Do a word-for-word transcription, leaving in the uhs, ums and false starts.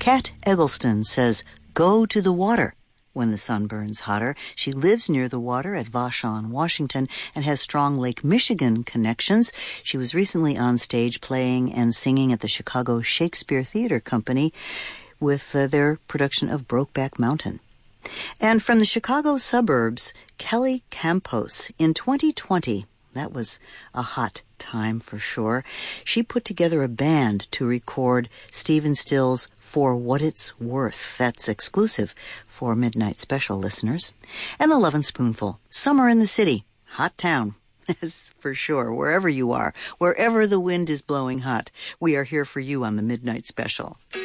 Kat Eggleston says, go to the water when the sun burns hotter. She lives near the water at Vashon, Washington, and has strong Lake Michigan connections. She was recently on stage playing and singing at the Chicago Shakespeare Theater Company with uh, their production of Brokeback Mountain. And from the Chicago suburbs, Kelly Campos. In twenty twenty, that was a hot time for sure, she put together a band to record Stephen Stills' For What It's Worth. That's exclusive for Midnight Special listeners. And The Lovin' Spoonful, Summer in the City, hot town. For sure, wherever you are, wherever the wind is blowing hot, we are here for you on the Midnight Special.